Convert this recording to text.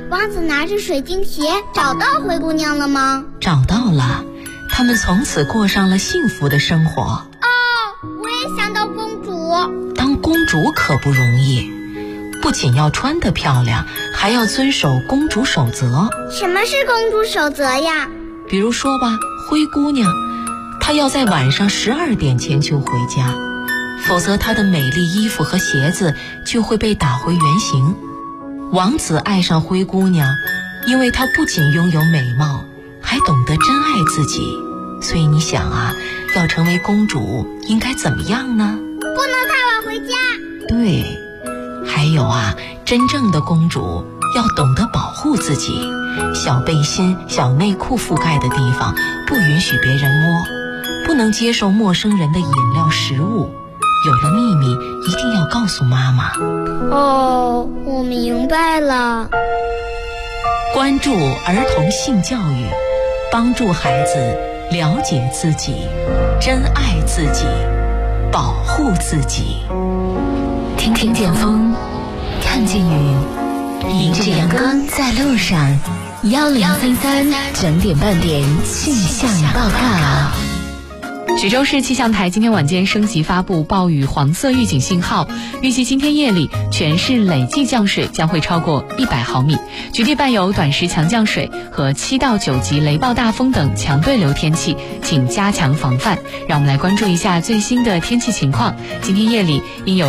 王子拿着水晶鞋找到灰姑娘了吗？ 找到了，他们从此过上了幸福的生活。 我也想当公主。 当公主可不容易，不仅要穿得漂亮，还要遵守公主守则。 什么是公主守则呀？ 比如说吧，灰姑娘，她要在晚上12点前就回家，否则她的美丽衣服和鞋子就会被打回原形。王子爱上灰姑娘，因为她不仅拥有美貌，还懂得珍爱自己。所以你想啊，要成为公主应该怎么样呢？ 不能太晚回家。 对，还有啊，真正的公主要懂得保护自己，小背心、小内裤覆盖的地方不允许别人摸，不能接受陌生人的饮料、食物。有了秘密一定要告诉妈妈。 我明白了。 关注儿童性教育，帮助孩子了解自己，珍爱自己，保护自己。 听听见风，看见雨，迎着阳光在路上。1033整点半点气象报告。 徐州市气象台今天晚间升级发布暴雨黄色预警信号，预计今天夜里全市累计降水将会超过100毫米，局地伴有短时强降水和7到9级雷暴大风等强对流天气，请加强防范。让我们来关注一下最新的天气情况。今天夜里应有